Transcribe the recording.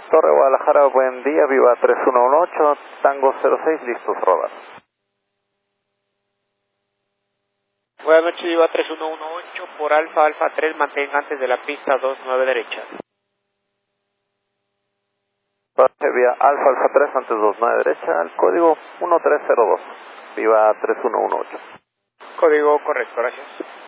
Torre Guadalajara, buen día, Viva 3118, Tango 06, listos, rodar. Buenas noches, Viva 3118, por Alfa, Alfa 3, mantenga antes de la pista 29 derecha. Vía Alfa, Alfa 3, antes 29 derecha, el código 1302, Viva 3118. Código correcto, gracias.